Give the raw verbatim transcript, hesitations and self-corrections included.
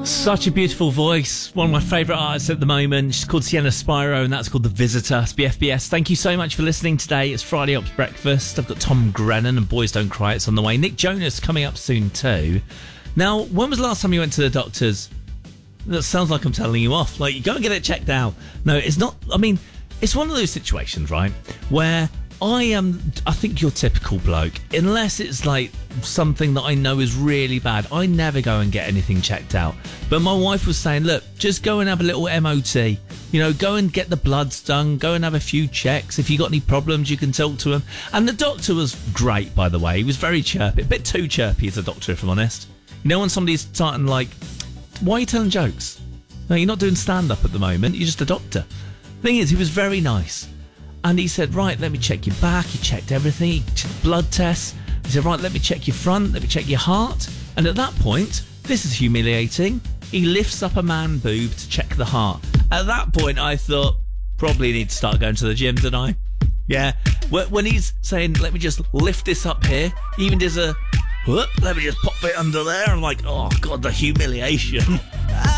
Such a beautiful voice. One of my favourite artists at the moment. She's called Sienna Spyro, and that's called The Visitor. It's B F B S. Thank you so much for listening today. It's Friday Ops Breakfast. I've got Tom Grennan and Boys Don't Cry. It's on the way. Nick Jonas coming up soon too. Now, when was the last time you went to the doctors? That sounds like I'm telling you off. Like, you go and get it checked out. No, it's not. I mean, it's one of those situations, right, where I am, I think you're typical bloke. Unless it's like something that I know is really bad, I never go and get anything checked out. But my wife was saying, look, just go and have a little M O T. You know, go and get the bloods done. Go and have a few checks. If you got any problems, you can talk to him. And the doctor was great, by the way. He was very chirpy. A bit too chirpy as a doctor, if I'm honest. You know when somebody's starting like, why are you telling jokes? No, you're not doing stand-up at the moment. You're just a doctor. Thing is, he was very nice. And he said, right, let me check your back. He checked everything. He checked blood tests. He said, right, let me check your front. Let me check your heart. And at that point, this is humiliating. He lifts up a man boob to check the heart. At that point, I thought, probably need to start going to the gym, didn't I? Yeah. When he's saying, let me just lift this up here, he even does a, let me just pop it under there. I'm like, oh, God, the humiliation.